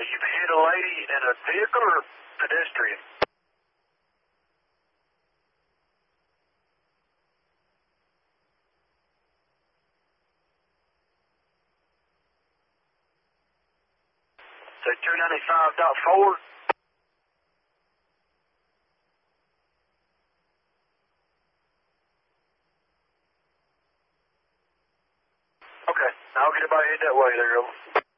You've hit a lady in a vehicle or pedestrian? So 295.4? Okay, I'll get about head that way there, Earl.